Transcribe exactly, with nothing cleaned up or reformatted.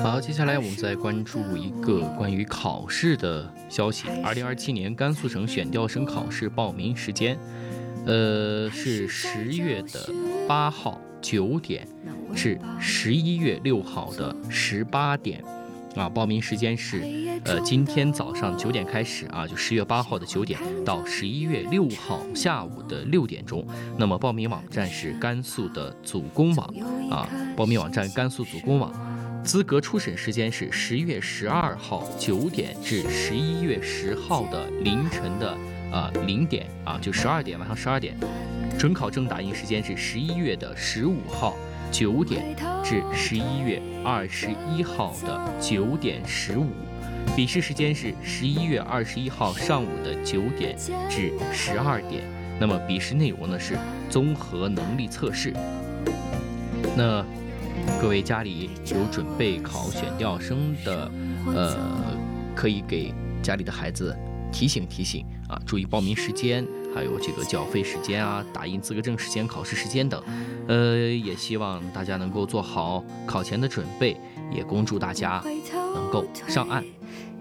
好，接下来我们再关注一个关于考试的消息。二零二七年甘肃省选调生考试报名时间，呃，是十月的八号九点至十一月六号的十八点。啊，报名时间是，呃，今天早上九点开始啊，就十月八号的九点到十一月六号下午的六点钟。那么报名网站是甘肃的祖公网啊，报名网站甘肃祖公网。资格初审时间是十月十二号九点至十一月十号的凌晨的啊零点啊，就十二点，晚上十二点。准考证打印时间是十一月的十五号九点至十一月二十一号的九点十五，笔试时间是十一月二十一号上午的九点至十二点。那么笔试内容呢是综合能力测试。那各位家里有准备考选调生的，呃，可以给家里的孩子提醒提醒啊，注意报名时间，还有这个缴费时间啊，打印资格证时间、考试时间等。呃，也希望大家能够做好考前的准备，也恭祝大家能够上岸。